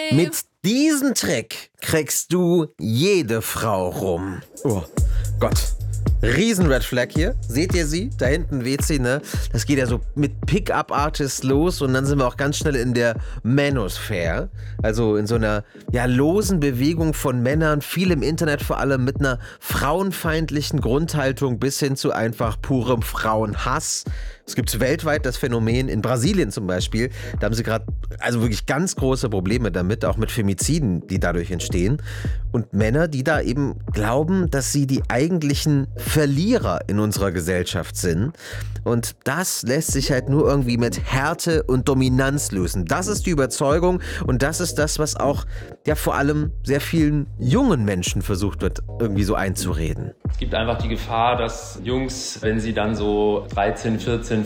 Mit diesem Trick kriegst du jede Frau rum. Oh Gott. Riesen Red Flag hier. Seht ihr sie? Da hinten weht sie, ne? Das geht ja so mit Pickup-Artists los und dann sind wir auch ganz schnell in der Manosphere. Also in so einer losen Bewegung von Männern, viel im Internet vor allem mit einer frauenfeindlichen Grundhaltung bis hin zu einfach purem Frauenhass. Es gibt weltweit das Phänomen, in Brasilien zum Beispiel, da haben sie gerade wirklich ganz große Probleme damit, auch mit Femiziden, die dadurch entstehen. Und Männer, die da eben glauben, dass sie die eigentlichen Verlierer in unserer Gesellschaft sind. Und das lässt sich halt nur irgendwie mit Härte und Dominanz lösen. Das ist die Überzeugung und das ist das, was auch vor allem sehr vielen jungen Menschen versucht wird, irgendwie so einzureden. Es gibt einfach die Gefahr, dass Jungs, wenn sie dann so 13, 14,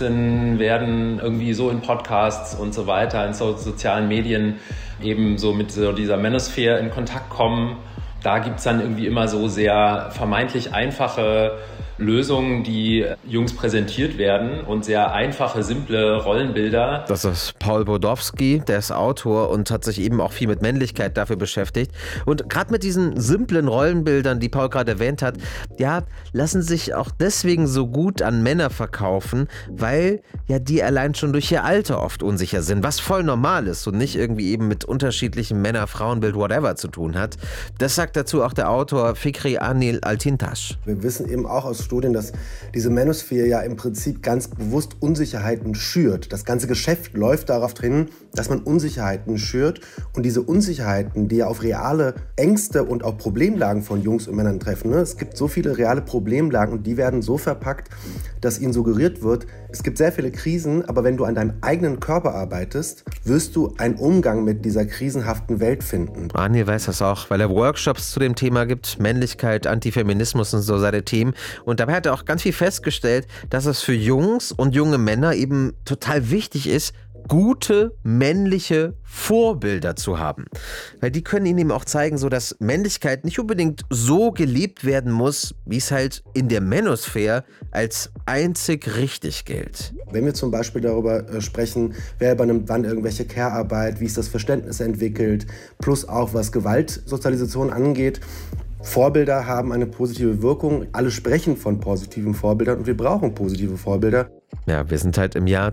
15 werden, irgendwie so in Podcasts und so weiter, in sozialen Medien eben so mit so dieser Manosphere in Kontakt kommen. Da gibt es dann irgendwie immer so sehr vermeintlich einfache Lösungen, die Jungs präsentiert werden und sehr einfache, simple Rollenbilder. Das ist Paul Bodowski, der ist Autor und hat sich eben auch viel mit Männlichkeit dafür beschäftigt. Und gerade mit diesen simplen Rollenbildern, die Paul gerade erwähnt hat, lassen sich auch deswegen so gut an Männer verkaufen, weil die allein schon durch ihr Alter oft unsicher sind, was voll normal ist und nicht irgendwie eben mit unterschiedlichem Männer-Frauenbild whatever zu tun hat. Das sagt dazu auch der Autor Fikri Anil Altintaş. Wir wissen eben auch aus Studien, dass diese Manosphere im Prinzip ganz bewusst Unsicherheiten schürt. Das ganze Geschäft läuft darauf hin, dass man Unsicherheiten schürt. Und diese Unsicherheiten, die auf reale Ängste und auch Problemlagen von Jungs und Männern treffen. Es gibt so viele reale Problemlagen und die werden so verpackt, dass ihnen suggeriert wird, es gibt sehr viele Krisen, aber wenn du an deinem eigenen Körper arbeitest, wirst du einen Umgang mit dieser krisenhaften Welt finden. Anil weiß das auch, weil er Workshops zu dem Thema gibt. Männlichkeit, Antifeminismus und so seine Themen. Und dabei hat er auch ganz viel festgestellt, dass es für Jungs und junge Männer eben total wichtig ist, gute männliche Vorbilder zu haben. Weil die können ihnen eben auch zeigen, so dass Männlichkeit nicht unbedingt so gelebt werden muss, wie es halt in der Manosphere als einzig richtig gilt. Wenn wir zum Beispiel darüber sprechen, wer übernimmt wann irgendwelche Care-Arbeit, wie ist das Verständnis entwickelt, plus auch was Gewaltsozialisation angeht, Vorbilder haben eine positive Wirkung. Alle sprechen von positiven Vorbildern und wir brauchen positive Vorbilder. Ja, wir sind halt im Jahr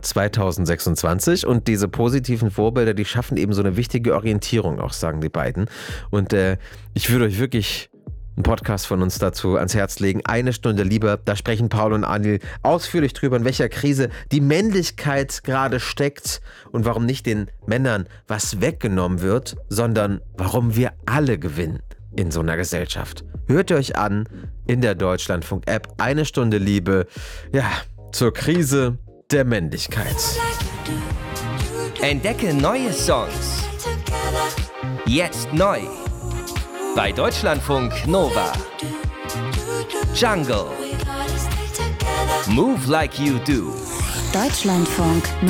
2026 und diese positiven Vorbilder, die schaffen eben so eine wichtige Orientierung auch, sagen die beiden. Und ich würde euch wirklich einen Podcast von uns dazu ans Herz legen. 1 Stunde Liebe, da sprechen Paul und Anil ausführlich drüber, in welcher Krise die Männlichkeit gerade steckt und warum nicht den Männern was weggenommen wird, sondern warum wir alle gewinnen in so einer Gesellschaft. Hört ihr euch an in der Deutschlandfunk-App 1 Stunde Liebe, zur Krise der Männlichkeit. Entdecke neue Songs. Jetzt neu. Bei Deutschlandfunk Nova. Jungle. Move Like You Do. Deutschlandfunk